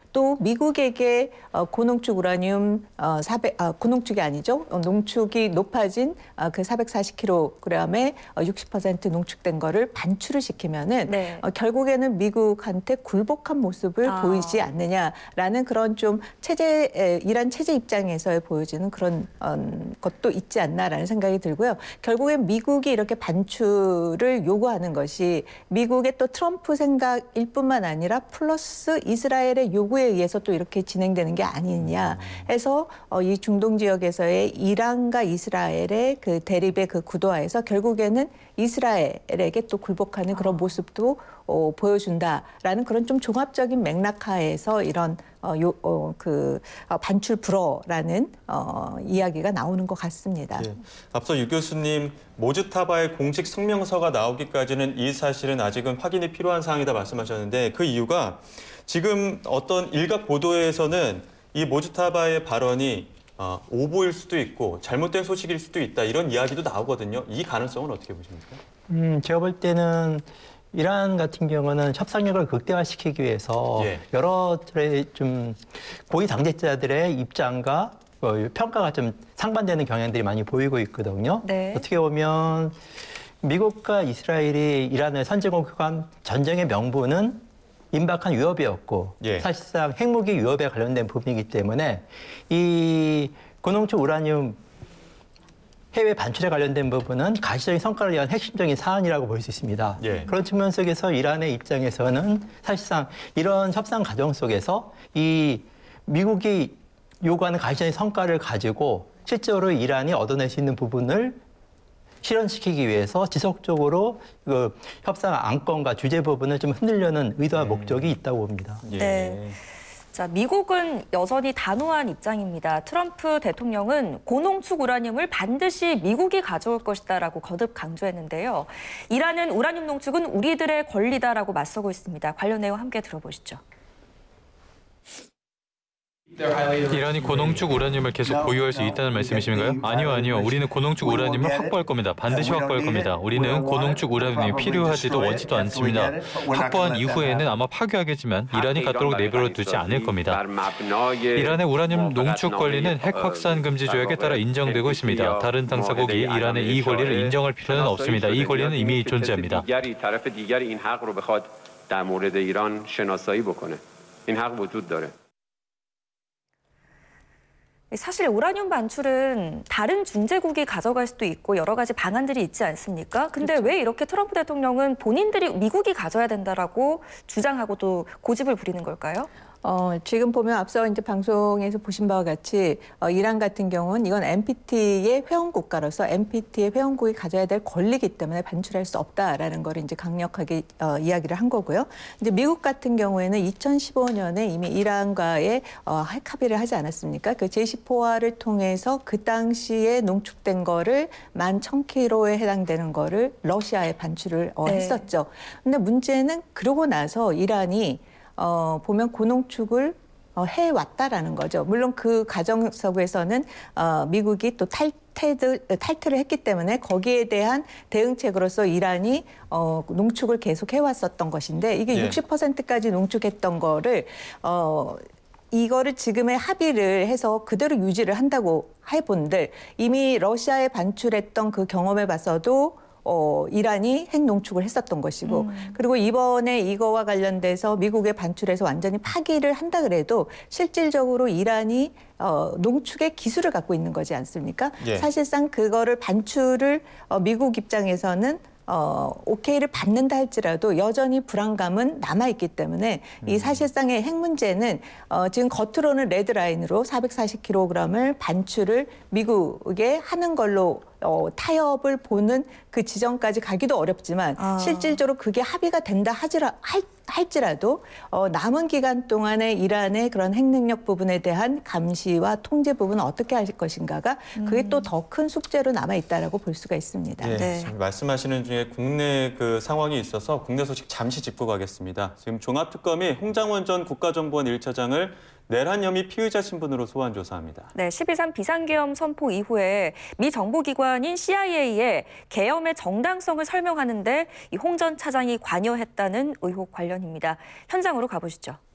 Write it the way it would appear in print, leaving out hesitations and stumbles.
또 미국에게 고농축 우라늄 고농축이 아니죠. 농축이 높아진 그 440kg에 60% 농축된 거를 반출을 시키면은 네. 결국에는 미국한테 굴복한 모습을 보이지 않느냐라는 그런 좀 이란 체제 입장에서 보여지는 그런 것도 있지 않나라는 생각이 들고요. 결국엔 미국이 이렇게 반출을 요구하는 것이 미국의 또 트럼프 생각일 뿐만 아니라 플러스 이스라엘의 요구에 의해서 또 이렇게 진행되는 게 아니냐 해서 이 중동 지역에서의 이란과 이스라엘의 그 대립의 그 구도화에서 결국에는 이스라엘에게 또 굴복하는 그런 모습도 보여준다라는 그런 좀 종합적인 맥락하에서 이런 반출 불허라는 이야기가 나오는 것 같습니다. 예. 앞서 유 교수님 모즈타바의 공식 성명서가 나오기까지는 이 사실은 아직은 확인이 필요한 사항이다 말씀하셨는데 그 이유가 지금 어떤 일각 보도에서는 이 모즈타바의 발언이 오보일 수도 있고 잘못된 소식일 수도 있다 이런 이야기도 나오거든요. 이 가능성은 어떻게 보십니까? 제가 볼 때는 이란 같은 경우는 협상력을 극대화시키기 위해서 여러 좀 고위 당직자들의 입장과 평가가 좀 상반되는 경향들이 많이 보이고 있거든요. 네. 어떻게 보면 미국과 이스라엘이 이란을 선제공격한 전쟁의 명분은 임박한 위협이었고 사실상 핵무기 위협에 관련된 부분이기 때문에 이 고농축 우라늄 해외 반출에 관련된 부분은 가시적인 성과를 위한 핵심적인 사안이라고 볼 수 있습니다. 그런 측면 속에서 이란의 입장에서는 사실상 이런 협상 과정 속에서 이 미국이 요구하는 가시적인 성과를 가지고 실제로 이란이 얻어낼 수 있는 부분을 실현시키기 위해서 지속적으로 그 협상 안건과 주제 부분을 좀 흔들려는 의도와 목적이 있다고 봅니다. 네. 자, 미국은 여전히 단호한 입장입니다. 트럼프 대통령은 고농축 우라늄을 반드시 미국이 가져올 것이다라고 거듭 강조했는데요. 이란은 우라늄 농축은 우리들의 권리다라고 맞서고 있습니다. 관련 내용 함께 들어보시죠. 이란이 고농축 우라늄을 계속 보유할 수 있다는 말씀이신가요? 아니요. 우리는 고농축 우라늄을 확보할 겁니다. 반드시 확보할 겁니다. 우리는 고농축 우라늄이 필요하지도 원치도 않습니다. 확보한 이후에는 아마 파괴하겠지만 이란이 갖도록 내버려 두지 않을 겁니다. 이란의 우라늄 농축 권리는 핵 확산 금지 조약에 따라 인정되고 있습니다. 다른 당사국이 이란의 이 권리를 인정할 필요는 없습니다. 이 권리는 이미 존재합니다. 사실 우라늄 반출은 다른 중재국이 가져갈 수도 있고 여러 가지 방안들이 있지 않습니까? 근데 그렇죠. 왜 이렇게 트럼프 대통령은 본인들이 미국이 가져야 된다라고 주장하고 또 고집을 부리는 걸까요? 지금 보면 앞서 이제 방송에서 보신 바와 같이 이란 같은 경우는 이건 NPT의 회원 국가로서 NPT의 회원국이 가져야 될 권리이기 때문에 반출할 수 없다라는 걸 이제 강력하게 이야기를 한 거고요. 이제 미국 같은 경우에는 2015년에 이미 이란과의 핵 합의를 하지 않았습니까? 그 제시포화를 통해서 그 당시에 농축된 거를 11,000kg에 해당되는 거를 러시아에 반출을 했었죠. 근데 문제는 그러고 나서 이란이 보면 고농축을 해왔다라는 거죠. 물론 그 과정 속에서는 미국이 또 탈퇴를 했기 때문에 거기에 대한 대응책으로서 이란이 농축을 계속 해왔었던 것인데 이게 60%까지 농축했던 거를 이거를 지금의 합의를 해서 그대로 유지를 한다고 해본들 이미 러시아에 반출했던 그 경험에 봐서도 이란이 핵 농축을 했었던 것이고 그리고 이번에 이거와 관련돼서 미국에 반출해서 완전히 파기를 한다 그래도 실질적으로 이란이 농축의 기술을 갖고 있는 거지 않습니까? 사실상 그거를 반출을 미국 입장에서는 오케이를 받는다 할지라도 여전히 불안감은 남아있기 때문에 이 사실상의 핵 문제는 지금 겉으로는 레드라인으로 440kg을 반출을 미국에 하는 걸로 타협을 보는 그 지점까지 가기도 어렵지만 실질적으로 그게 합의가 된다 할지라도 남은 기간 동안에 이란의 그런 핵능력 부분에 대한 감시와 통제 부분은 어떻게 할 것인가가 그게 또 더 큰 숙제로 남아있다라고 볼 수가 있습니다. 네. 말씀하시는 중에 국내 그 상황이 있어서 국내 소식 잠시 짚고 가겠습니다. 지금 종합특검이 홍장원 전 국가정보원 1차장을 내란 혐의 피의자 신분으로 소환 조사합니다. 네, 12.3 비상계엄 선포 이후에 미 정보기관인 CIA의 계엄의 정당성을 설명하는데 이 홍 전 차장이 관여했다는 의혹 관련입니다. 현장으로 가보시죠.